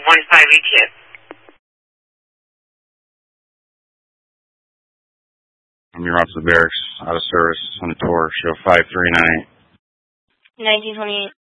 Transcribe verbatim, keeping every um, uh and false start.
one five E T S. I'm your officer barracks, out of service on the tour, show five three nine eight. nineteen twenty-eight.